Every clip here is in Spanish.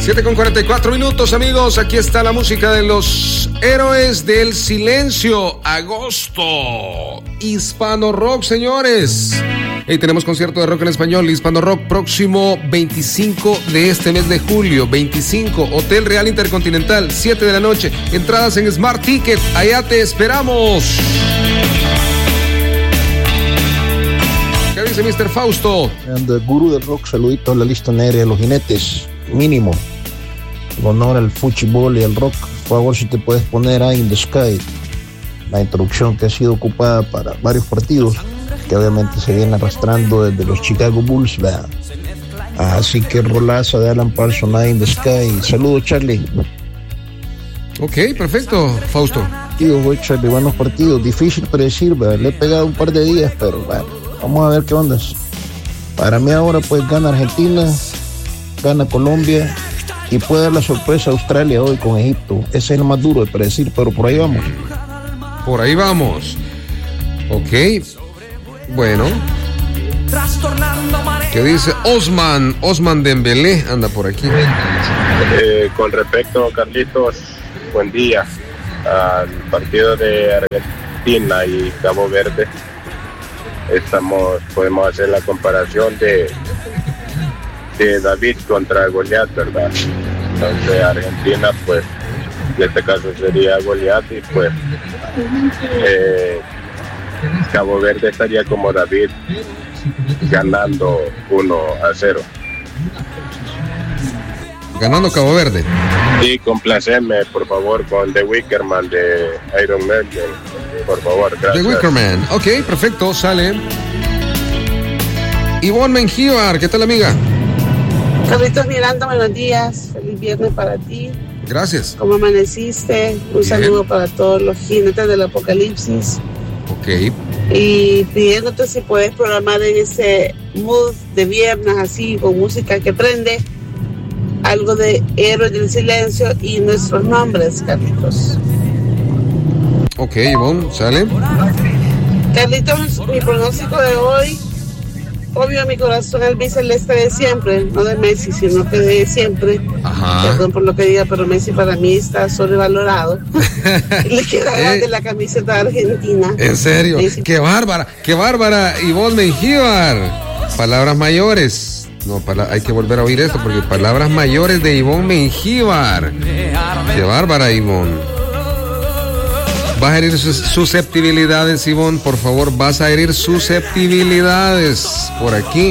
7:44, amigos. Aquí está la música de los Héroes del Silencio. Agosto. Hispano Rock, señores. Hey, tenemos concierto de rock en español, Hispano Rock, próximo 25 de este mes de julio. 25, Hotel Real Intercontinental, 7 de la noche. Entradas en Smart Ticket. Allá te esperamos. ¿Qué dice Mr. Fausto? El gurú del rock, saludito a la lista negra de los jinetes. Mínimo. En honor al fútbol y al rock, por favor, si te puedes poner Eye in the Sky, la introducción que ha sido ocupada para varios partidos, que obviamente se viene arrastrando desde los Chicago Bulls, ¿verdad? Así que rolaza de Alan Parsons, Eye in the Sky. Saludos, Charlie. Ok, perfecto, Fausto. Voy, Charlie, buenos partidos. Difícil predecir, ¿verdad? Le he pegado un par de días, pero bueno, vamos a ver qué onda. Para mí ahora pues gana Argentina, gana Colombia y puede dar la sorpresa a Australia hoy con Egipto. Ese es el más duro de predecir, pero por ahí vamos. Por ahí vamos. Ok. Bueno. ¿Qué dice Osman Dembélé? Anda por aquí. Con respecto, Carlitos, buen día. Al partido de Argentina y Cabo Verde, podemos hacer la comparación de David contra Goliat, ¿verdad? Entonces Argentina, pues, en este caso sería Goliat y pues Cabo Verde estaría como David ganando 1-0. Ganando Cabo Verde. Y complacerme, por favor, con The Wicker Man de Iron Maiden. Por favor, gracias. The Wicker Man. Ok, perfecto, sale. Ivonne Mengíbar, ¿qué tal, amiga? Carlitos Miranda, buenos días. Feliz viernes para ti. Gracias. ¿Cómo amaneciste? Un saludo para todos los jinetes del apocalipsis. Ok. Y pidiéndote si puedes programar en ese mood de viernes, así, con música que prende, algo de Héroes del Silencio y nuestros nombres, Carlitos. Ok, Ivonne, sale. Carlitos, mi pronóstico de hoy, obvio, mi corazón es albiceleste de siempre, no de Messi, sino que de siempre. Ajá. Perdón por lo que diga, pero Messi para mí está sobrevalorado. Le queda grande la camiseta de Argentina. ¿En serio? Messi. ¡Qué bárbara! Ivonne Mengíbar. Palabras mayores. No, hay que volver a oír esto porque palabras mayores de Ivonne Mengíbar. ¡Qué bárbara, Ivonne! Vas a herir susceptibilidades, Ivonne, por favor, vas a herir susceptibilidades por aquí.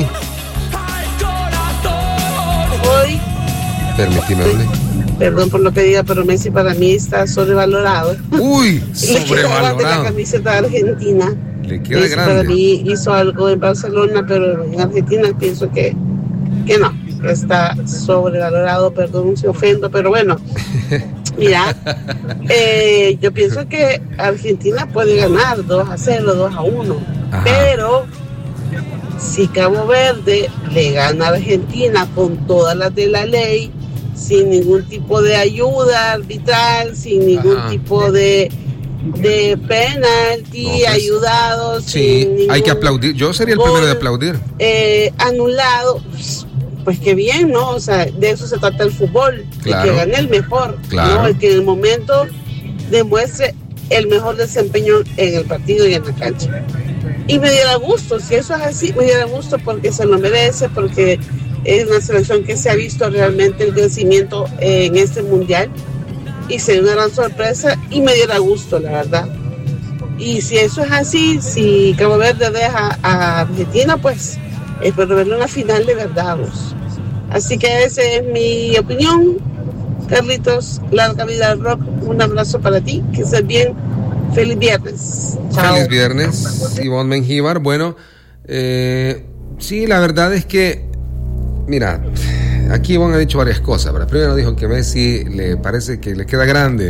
Hoy, permíteme hablar. Perdón por lo que diga, pero Messi para mí está sobrevalorado. Uy, sobrevalorado. La camiseta de Argentina. Le queda Messi grande. Para mí hizo algo en Barcelona, pero en Argentina pienso que no, que está sobrevalorado. Perdón si ofendo, pero bueno. Mira, yo pienso que Argentina puede ganar 2-0, 2-1, Ajá. pero si Cabo Verde le gana a Argentina con todas las de la ley, sin ningún tipo de ayuda arbitral, sin ningún Ajá. tipo de penalti, No, pues, ayudados, sí, sin ningún hay que aplaudir. Yo sería el primero de aplaudir. Anulado. Pues qué bien, ¿no? O sea, de eso se trata el fútbol, Claro. de que gane el mejor, Claro. ¿no? El que en el momento demuestre el mejor desempeño en el partido y en la cancha. Y me diera gusto, si eso es así, me diera gusto porque se lo merece, porque es una selección que se ha visto realmente el crecimiento en este mundial y sería una gran sorpresa y me diera gusto, la verdad. Y si eso es así, si Cabo Verde deja a Argentina, pues espero verlo en la final de verdad, vos. Así que esa es mi opinión. Carlitos, larga vida al rock. Un abrazo para ti, que estés bien. Feliz viernes. Chao. Feliz viernes, Ivonne Mengíbar. Bueno, sí, la verdad es que, mira, aquí Ivonne ha dicho varias cosas. Pero primero dijo que Messi le parece que le queda grande.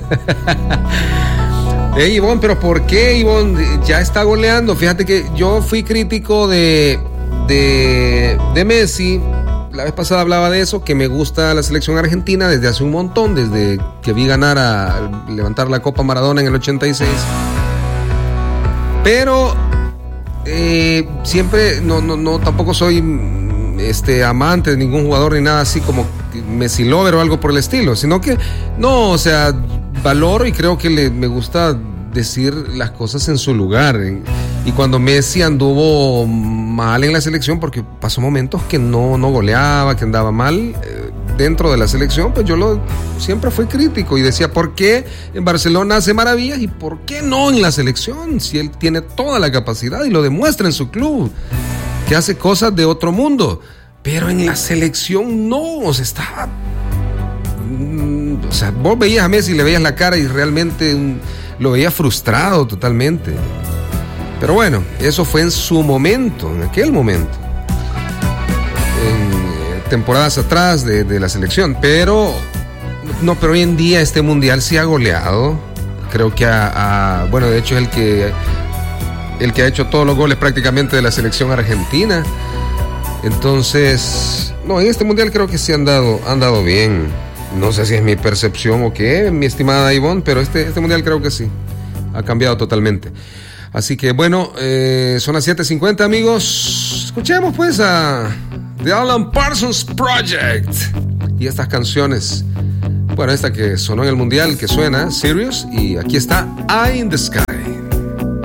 Ivonne, pero ¿por qué Ivonne ya está goleando? Fíjate que yo fui crítico de Messi. La vez pasada hablaba de eso, que me gusta la selección argentina desde hace un montón, desde que vi levantar la Copa Maradona en el 86. Pero siempre, no, tampoco soy amante de ningún jugador ni nada así como Messi lover o algo por el estilo, sino que no, o sea, valoro y creo que me gusta decir las cosas en su lugar. Y cuando Messi anduvo mal en la selección, porque pasó momentos que no goleaba, que andaba mal dentro de la selección, pues yo siempre fui crítico y decía, ¿por qué en Barcelona hace maravillas y por qué no en la selección? Si él tiene toda la capacidad y lo demuestra en su club, que hace cosas de otro mundo, pero en la selección no, o sea, estaba... O sea, vos veías a Messi y le veías la cara y realmente lo veías frustrado totalmente. Pero bueno, eso fue en su momento, en aquel momento, en temporadas atrás de la selección. Pero hoy en día este mundial sí ha goleado. Creo que bueno, de hecho es el que ha hecho todos los goles prácticamente de la selección argentina. Entonces, no, en este mundial creo que sí han dado bien. No sé si es mi percepción o qué, mi estimada Ivonne, pero este mundial creo que sí ha cambiado totalmente. Así que bueno, son las 7:50, amigos. Escuchemos pues a The Alan Parsons Project y estas canciones. Bueno, esta que sonó en el mundial, que suena Serious, y aquí está Eye in the Sky.